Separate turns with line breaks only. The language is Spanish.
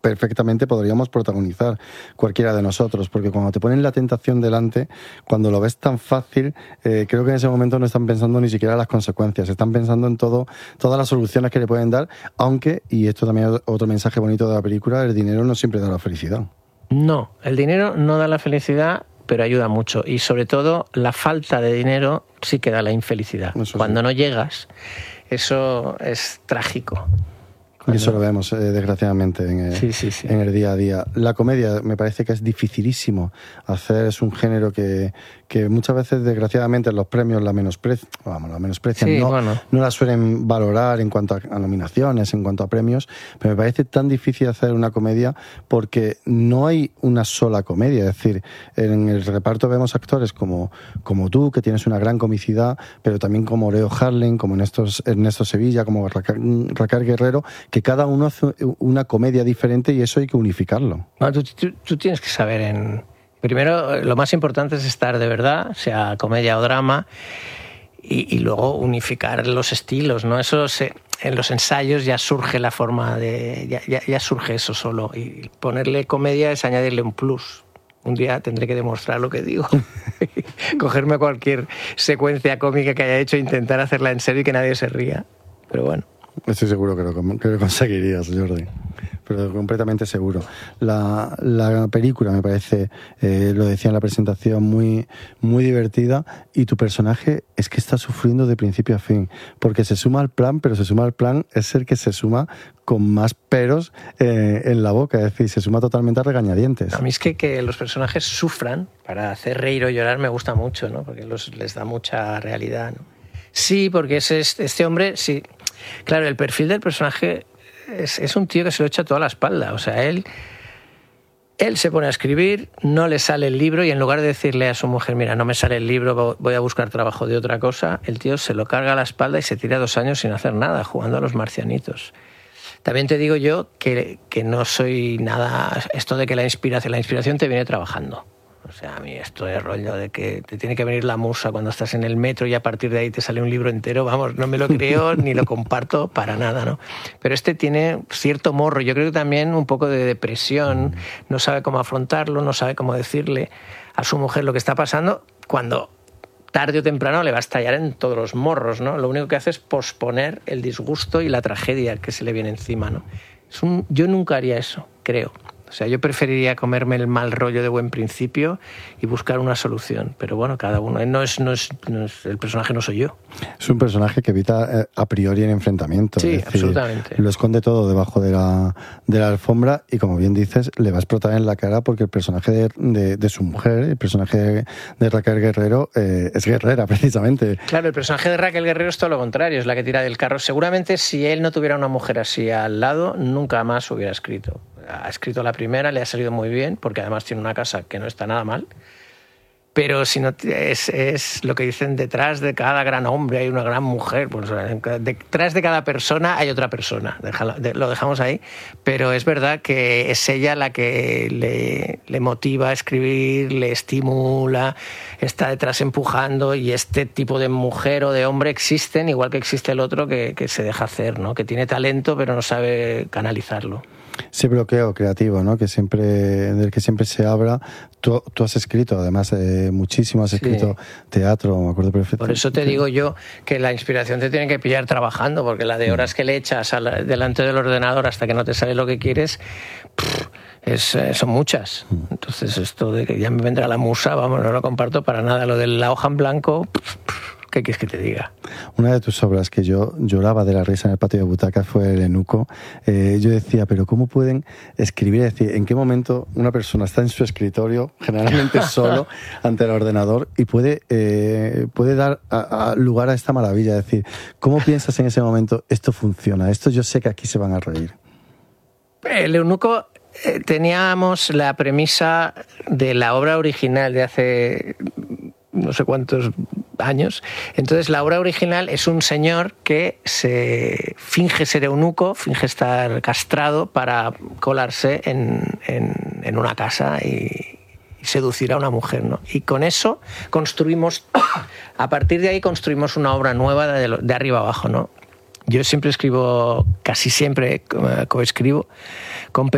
perfectamente podríamos protagonizar cualquiera de nosotros, porque cuando te ponen la tentación delante, cuando lo ves tan fácil, creo que en ese momento no están pensando ni siquiera en las consecuencias, están pensando en todas las soluciones que le pueden dar, aunque, y esto también es otro mensaje bonito de la película, el dinero no siempre da la felicidad.
No, el dinero no da la felicidad, pero ayuda mucho. Y sobre todo, la falta de dinero sí que da la infelicidad.
Eso
cuando
sí.
no llegas, eso es trágico.
Y eso lo vemos, desgraciadamente, en el día a día. La comedia me parece que es dificilísimo hacer, es un género que muchas veces, desgraciadamente, los premios la menosprecian,
Sí,
no la suelen valorar en cuanto a nominaciones, en cuanto a premios, pero me parece tan difícil hacer una comedia porque no hay una sola comedia. Es decir, en el reparto vemos actores como tú, que tienes una gran comicidad, pero también como Leo Harlem, como Ernesto Sevilla, como Raquel Guerrero, que cada uno hace una comedia diferente y eso hay que unificarlo.
No, tú tienes que saber primero, lo más importante es estar de verdad, sea comedia o drama, y luego unificar los estilos, ¿no? En los ensayos ya surge la forma ya surge eso solo, y ponerle comedia es añadirle un plus. Un día tendré que demostrar lo que digo. Cogerme cualquier secuencia cómica que haya hecho e intentar hacerla en serio y que nadie se ría. Pero bueno.
Estoy seguro que lo conseguirías, Jordi. Pero completamente seguro. La película me parece, lo decía en la presentación, muy, muy divertida, y tu personaje es que está sufriendo de principio a fin, porque se suma al plan, pero es el que se suma con más peros en la boca, es decir, se suma totalmente a regañadientes.
A mí es que los personajes sufran para hacer reír o llorar me gusta mucho, ¿no? Porque les da mucha realidad, ¿no? Sí, porque este hombre, sí. Claro, el perfil del personaje es un tío que se lo echa toda la espalda. O sea, él se pone a escribir, no le sale el libro, y en lugar de decirle a su mujer, mira, no me sale el libro, voy a buscar trabajo de otra cosa, el tío se lo carga a la espalda y se tira 2 años sin hacer nada, jugando a los marcianitos. También te digo yo que no soy nada... Esto de que la inspiración te viene trabajando. O sea, a mí esto es rollo de que te tiene que venir la musa cuando estás en el metro y a partir de ahí te sale un libro entero. Vamos, no me lo creo ni lo comparto para nada, ¿no? Pero este tiene cierto morro. Yo creo que también un poco de depresión. No sabe cómo afrontarlo, no sabe cómo decirle a su mujer lo que está pasando, cuando tarde o temprano le va a estallar en todos los morros, ¿no? Lo único que hace es posponer el disgusto y la tragedia que se le viene encima, ¿no? Yo nunca haría eso, creo. O sea, yo preferiría comerme el mal rollo de buen principio y buscar una solución. Pero bueno, cada uno. El personaje no soy yo.
Es un personaje que evita a priori el enfrentamiento.
Sí,
es decir,
absolutamente.
Lo esconde todo debajo de la alfombra y, como bien dices, le va a explotar en la cara porque el personaje de su mujer, el personaje de Raquel Guerrero, es guerrera, precisamente.
Claro, el personaje de Raquel Guerrero es todo lo contrario, es la que tira del carro. Seguramente si él no tuviera una mujer así al lado, nunca más hubiera escrito. Ha escrito la primera, le ha salido muy bien, porque además tiene una casa que no está nada mal. Pero si no, es lo que dicen, detrás de cada gran hombre hay una gran mujer. Pues detrás de cada persona hay otra persona. Lo dejamos ahí. Pero es verdad que es ella la que le motiva a escribir, le estimula, está detrás empujando, y este tipo de mujer o de hombre existen, igual que existe el otro que se deja hacer, ¿no? Que tiene talento pero no sabe canalizarlo.
Ese bloqueo creativo, ¿no? Del que siempre se habla. Tú has escrito, además, muchísimo, has escrito teatro, me acuerdo perfectamente.
Por eso te digo yo que la inspiración te tiene que pillar trabajando, porque la de horas que le echas delante del ordenador hasta que no te sale lo que quieres, son muchas. Entonces esto de que ya me vendrá la musa, vamos, no lo comparto para nada. Lo de la hoja en blanco... ¿Qué quieres que te diga? Una de tus obras que yo lloraba de la risa en el patio de butacas fue El eunuco. Yo decía, pero ¿cómo pueden escribir? Es decir, ¿en qué momento una persona está en su escritorio, generalmente solo, ante el ordenador, y puede dar lugar a esta maravilla? Es decir, ¿cómo piensas en ese momento, esto funciona? Esto yo sé que aquí se van a reír. El eunuco... teníamos la premisa de la obra original de hace no sé cuántos años. Entonces la obra original es un señor que se finge ser eunuco, finge estar castrado para colarse en una casa y seducir a una mujer, ¿no? Y con eso construimos, a partir de ahí construimos una obra nueva de arriba abajo, ¿no? Yo siempre escribo, casi siempre coescribo con